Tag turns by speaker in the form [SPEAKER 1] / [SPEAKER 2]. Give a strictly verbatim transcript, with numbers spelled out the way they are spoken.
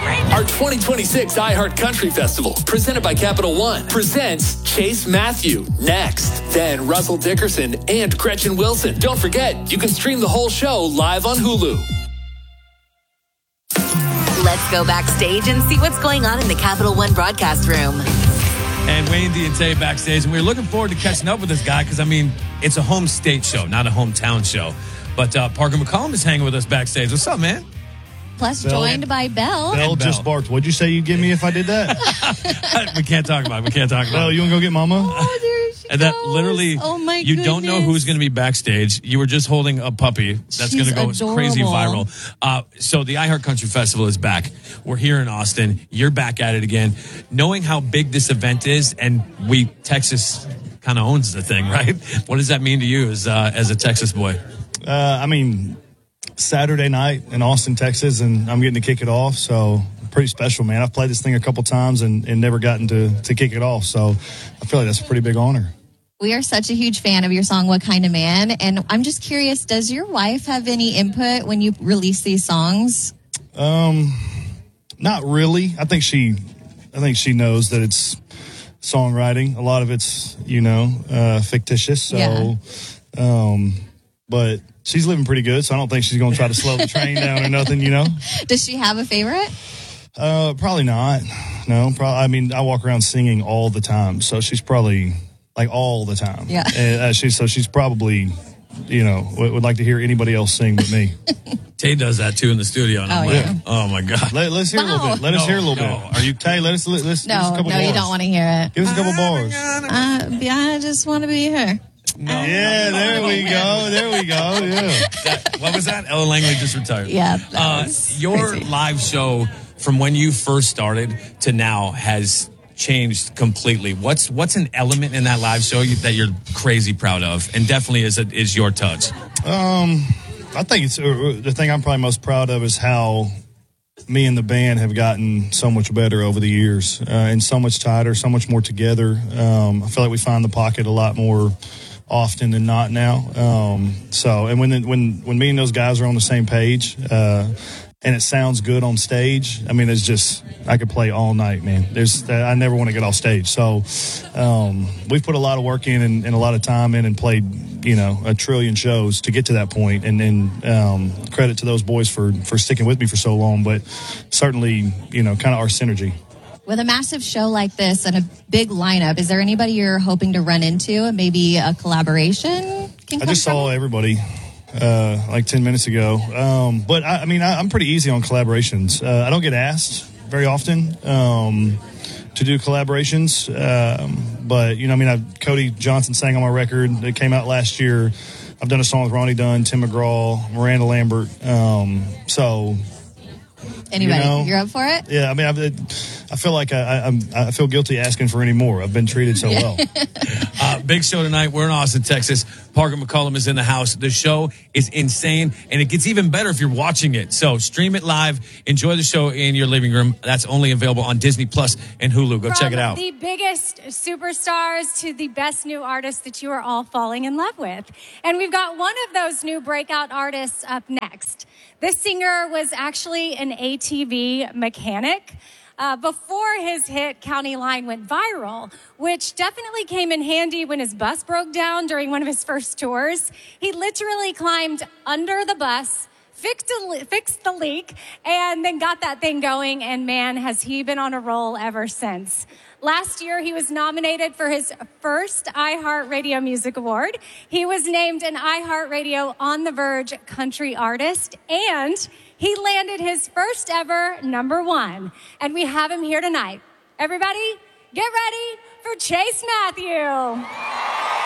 [SPEAKER 1] Our twenty twenty-six iHeart Country Festival, presented by Capital One, presents Chase Matthew next. Then Russell Dickerson and Gretchen Wilson. Don't forget, you can stream the whole show live on Hulu.
[SPEAKER 2] Let's go backstage and see what's going on in the Capital One broadcast room.
[SPEAKER 3] And Wayne Diente backstage, and we're looking forward to catching up with this guy because, I mean, it's a home state show, not a hometown show. But uh, Parker McCollum is hanging with us backstage. What's up, man?
[SPEAKER 4] Plus,
[SPEAKER 5] Bell.
[SPEAKER 4] joined by Bell.
[SPEAKER 5] Bell
[SPEAKER 3] Bell.
[SPEAKER 5] just barked. What'd you say you'd give me if I did that?
[SPEAKER 3] We can't talk about it. We can't talk about
[SPEAKER 5] Bell,
[SPEAKER 3] it.
[SPEAKER 5] you want to go get Mama?
[SPEAKER 4] Oh, there she
[SPEAKER 3] And that
[SPEAKER 4] goes.
[SPEAKER 3] literally,
[SPEAKER 4] oh my
[SPEAKER 3] you
[SPEAKER 4] goodness.
[SPEAKER 3] don't know who's going to be backstage. You were just holding a puppy that's going
[SPEAKER 4] She's
[SPEAKER 3] to go
[SPEAKER 4] adorable.
[SPEAKER 3] crazy viral. Uh, so the iHeart Country Festival is back. We're here in Austin. You're back at it again. Knowing how big this event is, and we, Texas kind of owns the thing, right? What does that mean to you as, uh, as a Texas boy?
[SPEAKER 5] Uh, I mean, Saturday night in Austin, Texas, and I'm getting to kick it off. So pretty special, man. I've played this thing a couple times and, and never gotten to, to kick it off. So I feel like that's a pretty big honor.
[SPEAKER 4] We are such a huge fan of your song, What Kind of Man? And I'm just curious, does your wife have any input when you release these songs?
[SPEAKER 5] Um, not really. I think she, I think she knows that it's songwriting. A lot of it's, you know, uh, fictitious. So,
[SPEAKER 4] Yeah.
[SPEAKER 5] um, but she's living pretty good. So I don't think she's going to try to slow the train down or nothing, you know?
[SPEAKER 4] Does she have a favorite?
[SPEAKER 5] Uh, probably not. No, probably. I mean, I walk around singing all the time. So she's probably like all the time.
[SPEAKER 4] Yeah.
[SPEAKER 5] And, uh, she's, so she's probably, you know, would, would like to hear anybody else sing but me.
[SPEAKER 3] Tay does that too in the studio. And I'm
[SPEAKER 4] Oh,
[SPEAKER 3] like,
[SPEAKER 4] yeah.
[SPEAKER 3] oh my God.
[SPEAKER 5] Let, let's hear a little
[SPEAKER 4] No.
[SPEAKER 5] bit. Let us
[SPEAKER 3] No,
[SPEAKER 5] hear a little
[SPEAKER 3] no.
[SPEAKER 5] bit. Are you, Tay? Let us, let, let's, give us a
[SPEAKER 4] No,
[SPEAKER 5] couple
[SPEAKER 4] no,
[SPEAKER 5] bars.
[SPEAKER 4] you don't want to hear it.
[SPEAKER 5] Give us a couple bars.
[SPEAKER 4] Uh, I just want to be her.
[SPEAKER 3] No,
[SPEAKER 5] Yeah, there we go. There we go. Yeah.
[SPEAKER 3] That, what was that? Ella Langley just retired.
[SPEAKER 4] Yeah, that
[SPEAKER 3] Uh,
[SPEAKER 4] was
[SPEAKER 3] your
[SPEAKER 4] crazy.
[SPEAKER 3] live show from when you first started to now has changed completely. What's what's an element in that live show you, that you're crazy proud of, and definitely is a, is your touch?
[SPEAKER 5] Um, I think it's uh, the thing I'm probably most proud of is how me and the band have gotten so much better over the years, uh, and so much tighter, so much more together. Um, I feel like we find the pocket a lot more often than not now. Um, so, and when the, when when me and those guys are on the same page, uh, and it sounds good on stage, I mean, it's just I could play all night, man. There's I never want to get off stage. So, um, we've put a lot of work in and, and a lot of time in and played, you know, a trillion shows to get to that point. And then um, credit to those boys for for sticking with me for so long. But certainly, you know, kind of our synergy.
[SPEAKER 4] With a massive show like this and a big lineup, is there anybody you're hoping to run into? Maybe a collaboration can
[SPEAKER 5] I
[SPEAKER 4] come
[SPEAKER 5] just
[SPEAKER 4] from
[SPEAKER 5] saw
[SPEAKER 4] it?
[SPEAKER 5] everybody uh, like ten minutes ago. Um, but I, I mean, I, I'm pretty easy on collaborations. Uh, I don't get asked very often um, to do collaborations. Um, but, you know, I mean, I've, Cody Johnson sang on my record that came out last year. I've done a song with Ronnie Dunn, Tim McGraw, Miranda Lambert. Um, so,
[SPEAKER 4] Anybody?
[SPEAKER 5] you know,
[SPEAKER 4] You're up for it?
[SPEAKER 5] yeah, I mean, I've, I feel like I, I, I'm, I feel guilty asking for any more. I've been treated so well.
[SPEAKER 3] Uh, big show tonight. We're in Austin, Texas. Parker McCollum is in the house. The show is insane, and it gets even better if you're watching it. So stream it live. Enjoy the show in your living room. That's only available on Disney Plus and Hulu. Go
[SPEAKER 6] From
[SPEAKER 3] check it out.
[SPEAKER 6] the biggest superstars to the best new artists that you are all falling in love with. And we've got one of those new breakout artists up next. This singer was actually an A T V mechanic uh, before his hit County Line went viral, which definitely came in handy when his bus broke down during one of his first tours. He literally climbed under the bus, fixed, a, fixed the leak, and then got that thing going, and man, has he been on a roll ever since. Last year, he was nominated for his first iHeartRadio Music Award. He was named an iHeartRadio On the Verge Country Artist, and he landed his first ever number one. And we have him here tonight. Everybody, get ready for Chase Matthew.